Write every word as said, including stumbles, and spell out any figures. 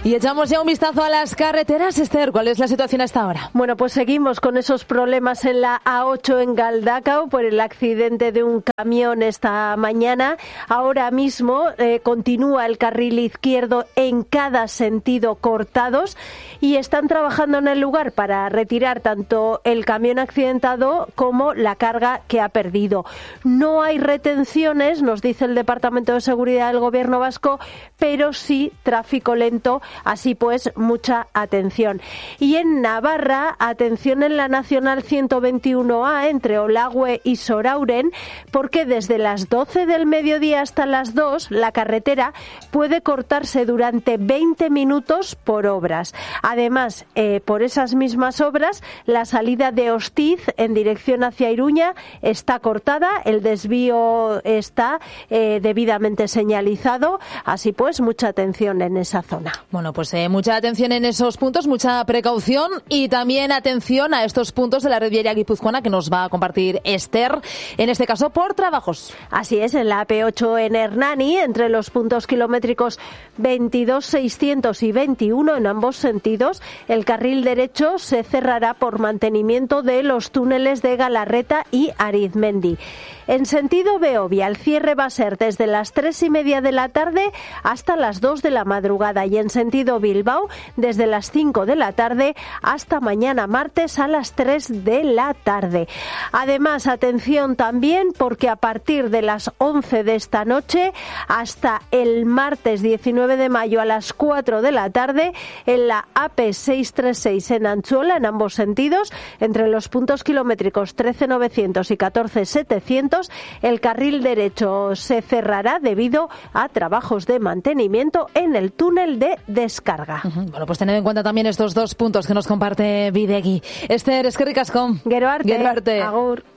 Y echamos ya un vistazo a las carreteras. Esther, ¿cuál es la situación hasta ahora? Bueno, pues seguimos con esos problemas en la A ocho en Galdacao por el accidente de un camión esta mañana. Ahora mismo eh, continúa el carril izquierdo en cada sentido cortados y están trabajando en el lugar para retirar tanto el camión accidentado como la carga que ha perdido. No hay retenciones, nos dice el Departamento de Seguridad del Gobierno vasco, pero sí tráfico lento. Así pues, mucha atención. Y en Navarra, atención en la Nacional ciento veintiuno A entre Olagüe y Sorauren, porque desde las doce del mediodía hasta las dos la carretera puede cortarse durante veinte minutos por obras. Además, eh, por esas mismas obras, la salida de Hostiz en dirección hacia Iruña está cortada, el desvío está eh, debidamente señalizado. Así pues, mucha atención en esa zona. Bueno, pues eh, mucha atención en esos puntos, mucha precaución y también atención a estos puntos de la red viaria guipuzcoana que nos va a compartir Esther, en este caso por trabajos. Así es, en la A P ocho en Hernani, entre los puntos kilométricos veintidós seiscientos y veintiuno en ambos sentidos, el carril derecho se cerrará por mantenimiento de los túneles de Galarreta y Arizmendi. En sentido Beovia, el cierre va a ser desde las tres y media de la tarde hasta las dos de la madrugada y en sentido Bilbao desde las cinco de la tarde hasta mañana martes a las tres de la tarde. Además, atención también porque a partir de las once de esta noche hasta el martes diecinueve de mayo a las cuatro de la tarde en la A P seiscientos treinta y seis en Antzuola en ambos sentidos, entre los puntos kilométricos trece novecientos y catorce setecientos, el carril derecho se cerrará debido a trabajos de mantenimiento en el túnel de descarga. Uh-huh. Bueno, pues tened en cuenta también estos dos puntos que nos comparte Bidegui. Esther, eskerrik asko. Gero arte. Gero arte. Agur.